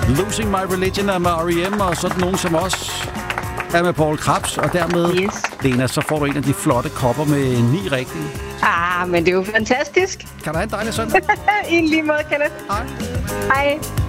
Losing My Religion er med R.E.M. og sådan nogen som os er med Paul Krebs. Og dermed, Yes. Lena, så får du en af de flotte kopper med 9 rigtige. Men det er jo fantastisk. Kan du have en dejlig søndag? I lige måde, Kenneth. Hej. Hej.